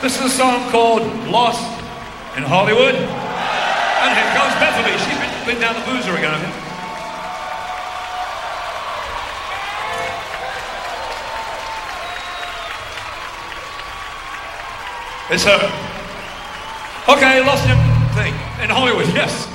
This is a song called Lost in Hollywood. And here comes Bethany. She's been down the boozer again, I think. It's her. Okay, Lost in Hollywood, yes.